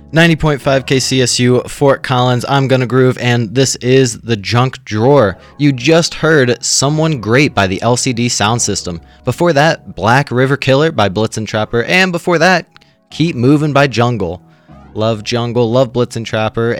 90.5 KCSU, Fort Collins, I'm Gonna Groove, and this is The Junk Drawer. You just heard Someone Great by the LCD Sound System. Before that, Black River Killer by Blitzen Trapper, and before that, Keep Moving by Jungle. Love Jungle, love Blitzen Trapper,